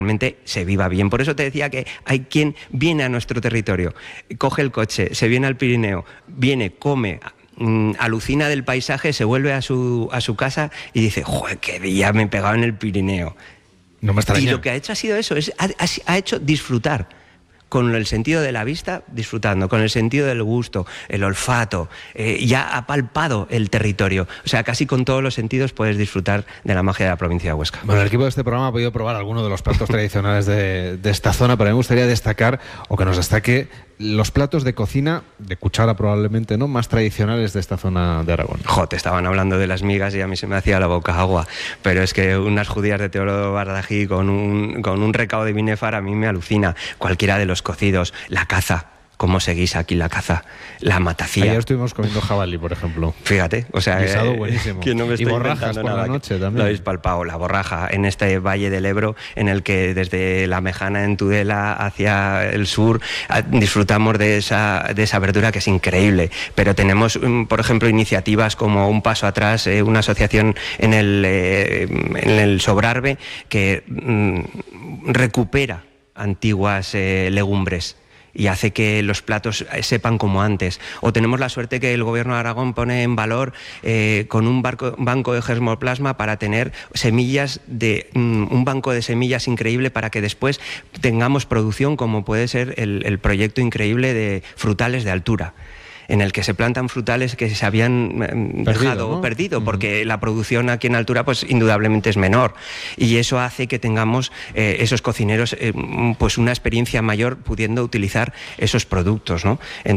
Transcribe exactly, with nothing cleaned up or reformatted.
realmente se viva bien. Por eso te decía que hay quien viene a nuestro territorio, coge el coche, se viene al Pirineo, viene, come, mmm, alucina del paisaje, se vuelve a su, a su casa y dice, joder, qué día me he pegado en el Pirineo. No me extraña. Y lo que ha hecho ha sido eso, es, ha, ha hecho disfrutar. Con el sentido de la vista, disfrutando, con el sentido del gusto, el olfato, eh, ya ha palpado el territorio. O sea, casi con todos los sentidos puedes disfrutar de la magia de la provincia de Huesca. Bueno, el equipo de este programa ha podido probar algunos de los platos tradicionales de, de esta zona, pero a mí me gustaría destacar, o que nos destaque, los platos de cocina, de cuchara probablemente, ¿no?, más tradicionales de esta zona de Aragón. Jo, te estaban hablando de las migas y a mí se me hacía la boca agua, pero es que unas judías de Teodoro Bardají con un, con un recao de binefar a mí me alucina. Cualquiera de los cocidos, la caza. ¿Cómo se guisa aquí la caza? La matacía. Ayer estuvimos comiendo jabalí, por ejemplo. Fíjate, o sea, guisado eh, buenísimo. Que no me estoy y borrajas por nada, la noche también. Lo habéis palpado, la borraja, en este valle del Ebro, en el que desde La Mejana en Tudela hacia el sur disfrutamos de esa, de esa verdura que es increíble. Pero tenemos, por ejemplo, iniciativas como Un Paso Atrás, eh, una asociación en el, eh, en el Sobrarbe que mm, recupera antiguas eh, legumbres y hace que los platos sepan como antes. O tenemos la suerte que el Gobierno de Aragón pone en valor eh, con un barco, banco de germoplasma para tener semillas de um, un banco de semillas increíble para que después tengamos producción, como puede ser el, el proyecto increíble de frutales de altura, en el que se plantan frutales que se habían perdido, dejado ¿no? perdido, porque uh-huh. la producción aquí en altura pues indudablemente es menor, y eso hace que tengamos eh, esos cocineros eh, pues una experiencia mayor pudiendo utilizar esos productos, ¿no?